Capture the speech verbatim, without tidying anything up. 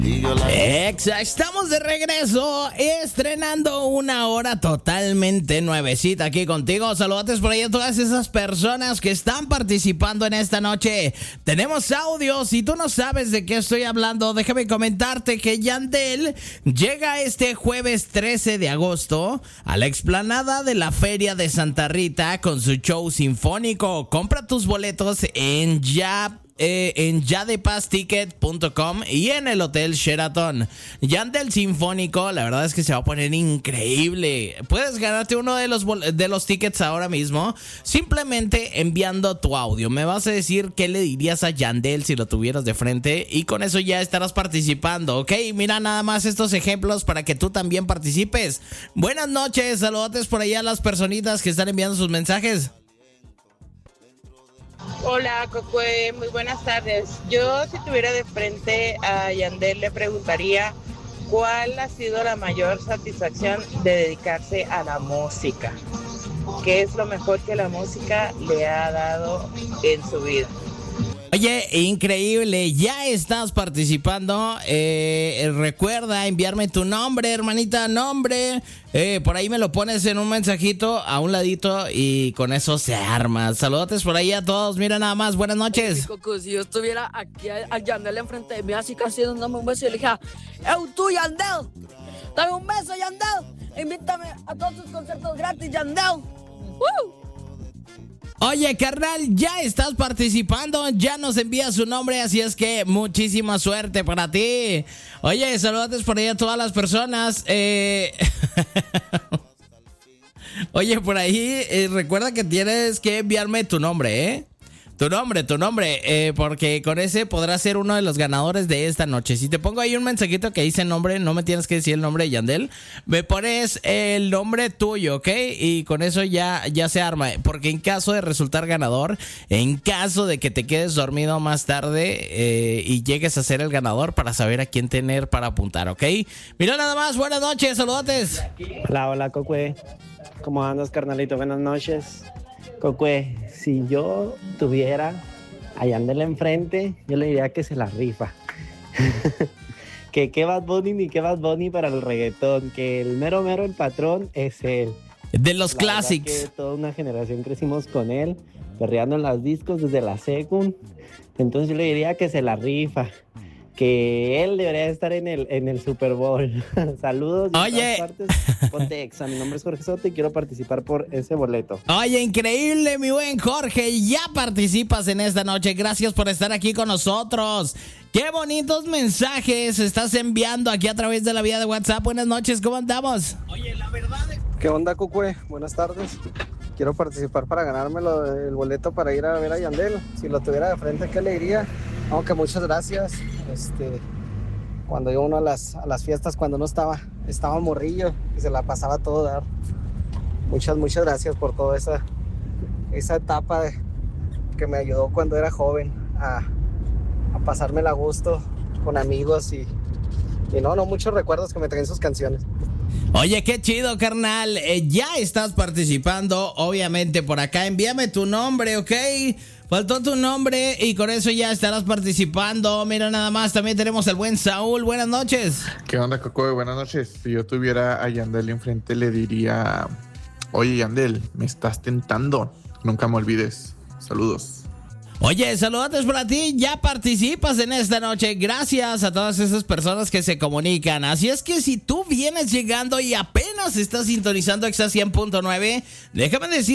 Exa, estamos de regreso, estrenando una hora totalmente nuevecita aquí contigo. Saludos por ahí a todas esas personas que están participando en esta noche. Tenemos audios. Si tú no sabes de qué estoy hablando, déjame comentarte que Yandel llega este jueves trece de agosto a la explanada de la Feria de Santa Rita con su show sinfónico. Compra tus boletos en ya Eh, en ya de paz ticket punto com y en el Hotel Sheraton. Yandel Sinfónico, la verdad es que se va a poner increíble. Puedes ganarte uno de los, de los tickets ahora mismo, simplemente enviando tu audio. Me vas a decir qué le dirías a Yandel si lo tuvieras de frente y con eso ya estarás participando, ¿ok? Mira nada más estos ejemplos para que tú también participes. Buenas noches, saludos por allá a las personitas que están enviando sus mensajes. Hola, Cocue, muy buenas tardes. Yo, si tuviera de frente a Yandel, le preguntaría cuál ha sido la mayor satisfacción de dedicarse a la música. ¿Qué es lo mejor que la música le ha dado en su vida? Oye, increíble, ya estás participando. Eh, recuerda enviarme tu nombre, hermanita, nombre. Eh, por ahí me lo pones en un mensajito a un ladito y con eso se arma. Saludos por ahí a todos. Mira nada más, buenas noches. Coco, si yo estuviera aquí a, a Yandel enfrente de mí, así casi dándome un beso, y le dije, ¡eu tú, Yandel! ¡Dame un beso, Yandel! Invítame a todos tus conciertos gratis, Yandel. ¡Woo! Oye, carnal, ya estás participando, ya nos envías su nombre, así es que muchísima suerte para ti. Oye, saludos por ahí a todas las personas. Eh... Oye, por ahí, eh, recuerda que tienes que enviarme tu nombre, ¿eh? Tu nombre, tu nombre, eh, porque con ese podrás ser uno de los ganadores de esta noche. Si te pongo ahí un mensajito que dice nombre, no me tienes que decir el nombre de Yandel. Me pones el nombre tuyo, ¿ok? Y con eso ya, ya se arma. Porque en caso de resultar ganador, en caso de que te quedes dormido más tarde eh, y llegues a ser el ganador para saber a quién tener para apuntar, ¿ok? Mira nada más, buenas noches, saludotes. Hola, hola, Cocue. ¿Cómo andas, carnalito? Buenas noches. Cocue, si yo tuviera a Yandel enfrente, yo le diría que se la rifa. Que qué Bad Bunny ni qué Bad Bunny para el reggaetón, que el mero mero, el patrón es él. De los la clásicos. Que toda una generación crecimos con él, perreando en las discos desde la secund. Entonces yo le diría que se la rifa. Que él debería estar en el, en el Super Bowl. Saludos. Oye. Ponte Exa. Mi nombre es Jorge Soto y quiero participar por ese boleto. Oye, increíble, mi buen Jorge. Ya participas en esta noche. Gracias por estar aquí con nosotros. Qué bonitos mensajes estás enviando aquí a través de la vía de WhatsApp. Buenas noches, ¿cómo andamos? Oye, la verdad... ¿Qué onda, Cocue? Buenas tardes. Quiero participar para ganarme lo, el boleto para ir a ver a Yandel. Si lo tuviera de frente, ¿qué le diría? Aunque muchas gracias. Este, cuando iba uno a las, a las fiestas, cuando uno estaba, estaba morrillo y se la pasaba a todo dar. Muchas, muchas gracias por toda esa, esa etapa de, que me ayudó cuando era joven a, a pasármela a gusto con amigos y, y no, no, muchos recuerdos que me traen sus canciones. Oye, qué chido, carnal. Eh, ya estás participando, obviamente, por acá. Envíame tu nombre, ¿ok? Faltó tu nombre y con eso ya estarás participando. Mira nada más, también tenemos al buen Saúl. Buenas noches. ¿Qué onda, Coco? Buenas noches. Si yo tuviera a Yandel enfrente, le diría: oye, Yandel, me estás tentando. Nunca me olvides. Saludos. Oye, saludos para ti, ya participas en esta noche. Gracias a todas esas personas que se comunican. Así es que si tú vienes llegando y apenas estás sintonizando Exa cien punto nueve, déjame decir